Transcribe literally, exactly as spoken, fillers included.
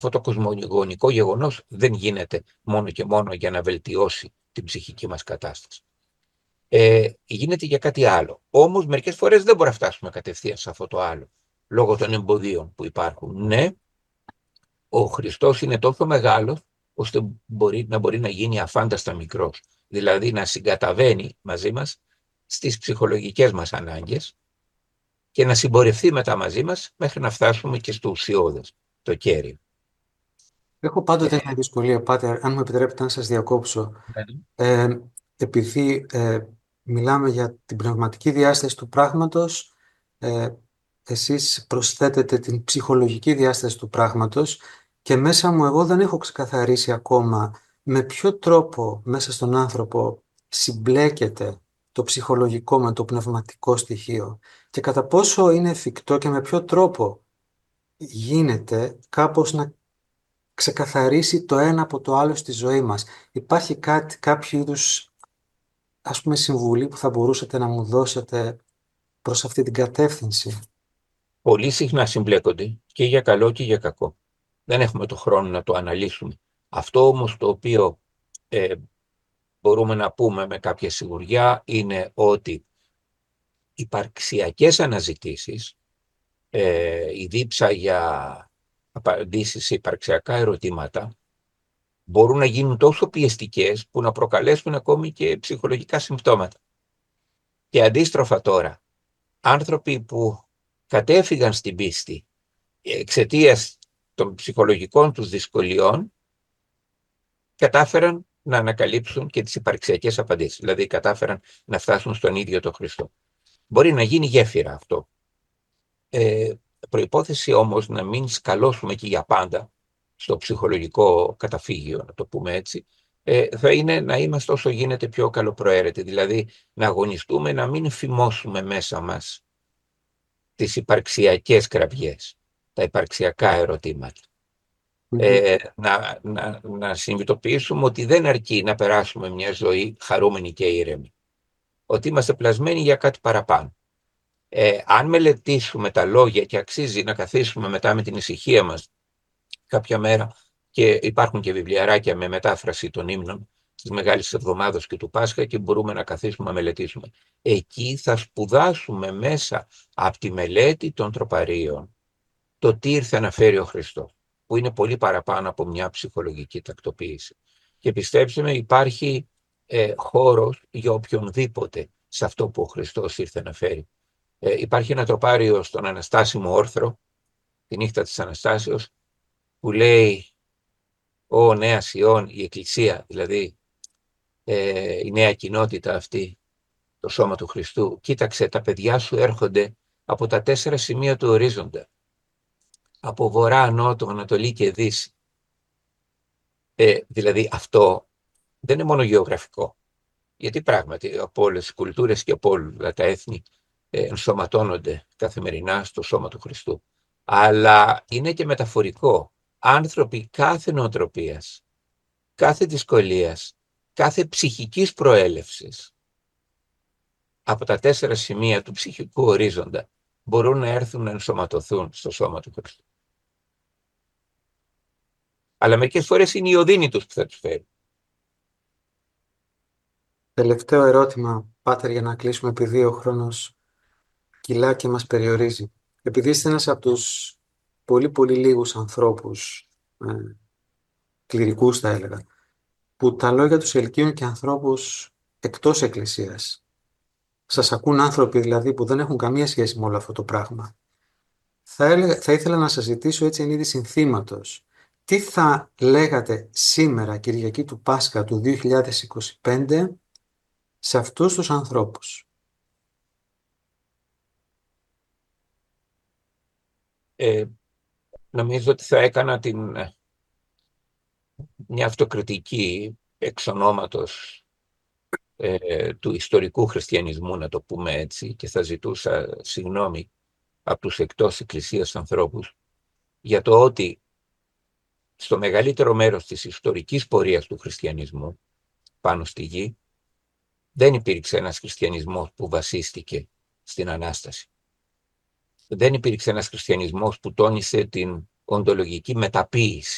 Αυτό το κοσμογονικό γεγονός δεν γίνεται μόνο και μόνο για να βελτιώσει την ψυχική μας κατάσταση. Ε, γίνεται για κάτι άλλο. Όμως μερικές φορές δεν μπορούμε να φτάσουμε κατευθείαν σε αυτό το άλλο, λόγω των εμποδίων που υπάρχουν. Ναι, ο Χριστός είναι τόσο μεγάλος, ώστε μπορεί, να μπορεί να γίνει αφάνταστα μικρός. Δηλαδή να συγκαταβαίνει μαζί μας στις ψυχολογικές μας ανάγκες και να συμπορευτεί μετά μαζί μας μέχρι να φτάσουμε και στο ουσιώδες, το κέριο. Έχω πάντοτε μια δυσκολία, Πάτερ, αν μου επιτρέπετε να σας διακόψω. Ναι. Ε, επειδή ε, μιλάμε για την πνευματική διάσταση του πράγματος, ε, εσείς προσθέτετε την ψυχολογική διάσταση του πράγματος και μέσα μου εγώ δεν έχω ξεκαθαρίσει ακόμα με ποιο τρόπο μέσα στον άνθρωπο συμπλέκεται το ψυχολογικό με το πνευματικό στοιχείο και κατά πόσο είναι εφικτό και με ποιο τρόπο γίνεται κάπως να ξεκαθαρίσει το ένα από το άλλο στη ζωή μας. Υπάρχει κάτι, κάποιο είδους, ας πούμε, συμβουλή που θα μπορούσατε να μου δώσετε προς αυτή την κατεύθυνση? Πολύ συχνά συμπλέκονται και για καλό και για κακό. Δεν έχουμε το χρόνο να το αναλύσουμε. Αυτό όμως το οποίο ε, μπορούμε να πούμε με κάποια σιγουριά είναι ότι υπαρξιακές αναζητήσεις, ε, η δίψα για απαντήσεις σε υπαρξιακά ερωτήματα, μπορούν να γίνουν τόσο πιεστικές που να προκαλέσουν ακόμη και ψυχολογικά συμπτώματα. Και αντίστροφα τώρα, άνθρωποι που κατέφυγαν στην πίστη εξαιτίας των ψυχολογικών τους δυσκολιών, κατάφεραν να ανακαλύψουν και τις υπαρξιακές απαντήσεις. Δηλαδή κατάφεραν να φτάσουν στον ίδιο τον Χριστό. Μπορεί να γίνει γέφυρα αυτό. Ε, προϋπόθεση όμως να μην σκαλώσουμε και για πάντα στο ψυχολογικό καταφύγιο, να το πούμε έτσι, ε, θα είναι να είμαστε όσο γίνεται πιο καλοπροαίρετοι. Δηλαδή να αγωνιστούμε να μην φημώσουμε μέσα μας τις υπαρξιακές κραυγές, τα υπαρξιακά ερωτήματα. Ε, να, να, να συνειδητοποιήσουμε ότι δεν αρκεί να περάσουμε μια ζωή χαρούμενη και ήρεμη. Ότι είμαστε πλασμένοι για κάτι παραπάνω. Ε, αν μελετήσουμε τα λόγια και αξίζει να καθίσουμε μετά με την ησυχία μας κάποια μέρα, και υπάρχουν και βιβλιαράκια με μετάφραση των ύμνων της Μεγάλης Εβδομάδος και του Πάσχα και μπορούμε να καθίσουμε να μελετήσουμε. Εκεί θα σπουδάσουμε μέσα από τη μελέτη των τροπαρίων το τι ήρθε να φέρει ο Χριστός, που είναι πολύ παραπάνω από μια ψυχολογική τακτοποίηση. Και πιστέψτε με, υπάρχει ε, χώρος για οποιονδήποτε σε αυτό που ο Χριστός ήρθε να φέρει. Ε, υπάρχει ένα τροπάριο στον Αναστάσιμο Όρθρο, τη νύχτα της Αναστάσεως, που λέει «Ω Νέα Σιών», η Εκκλησία, δηλαδή ε, η νέα κοινότητα αυτή, το σώμα του Χριστού, κοίταξε, τα παιδιά σου έρχονται από τα τέσσερα σημεία του ορίζοντα, από βορρά, νότο, ανατολή και δύση. Ε, δηλαδή αυτό δεν είναι μόνο γεωγραφικό, γιατί πράγματι από όλες τις κουλτούρες και από όλα τα έθνη ε, ενσωματώνονται καθημερινά στο σώμα του Χριστού. Αλλά είναι και μεταφορικό. Άνθρωποι κάθε νοοτροπίας, κάθε δυσκολίας, κάθε ψυχικής προέλευσης, από τα τέσσερα σημεία του ψυχικού ορίζοντα, μπορούν να έρθουν να ενσωματωθούν στο σώμα του Χριστού. Αλλά μερικές φορές είναι η οδύνη τους που θα τους φέρει. Τελευταίο ερώτημα, Πάτερ, για να κλείσουμε, επειδή ο χρόνος κυλά και μας περιορίζει. Επειδή είστε ένας από τους πολύ πολύ λίγους ανθρώπους, ε, κληρικούς θα έλεγα, που τα λόγια τους ελκύουν και ανθρώπους εκτός εκκλησίας. Σας ακούν άνθρωποι δηλαδή που δεν έχουν καμία σχέση με όλο αυτό το πράγμα. Θα, έλεγα, θα ήθελα να σας ζητήσω έτσι εν είδη συνθήματος. Τι θα λέγατε σήμερα, Κυριακή του Πάσχα του δύο χιλιάδες είκοσι πέντε, σε αυτούς τους ανθρώπους? Ε, νομίζω ότι θα έκανα την, μια αυτοκριτική εξ ονόματος ε, του ιστορικού χριστιανισμού, να το πούμε έτσι, και θα ζητούσα συγγνώμη από τους εκτός εκκλησίας ανθρώπους για το ότι στο μεγαλύτερο μέρος της ιστορικής πορείας του χριστιανισμού πάνω στη γη δεν υπήρξε ένας χριστιανισμός που βασίστηκε στην Ανάσταση. Δεν υπήρξε ένας χριστιανισμός που τόνισε την οντολογική μεταποίηση